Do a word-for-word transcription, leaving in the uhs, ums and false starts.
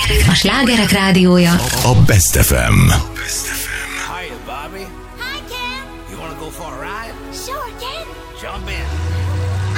A Slágerek rádiója. A Best ef em. Hiya, Bobby. Hi, Ken. You wanna go for a ride? Sure, Ken. Jump in.